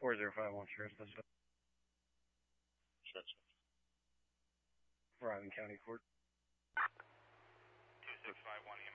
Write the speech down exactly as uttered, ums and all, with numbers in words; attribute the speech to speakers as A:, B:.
A: four zero five one Sheriff's Dispatch. Roving County Court.
B: two six five one E M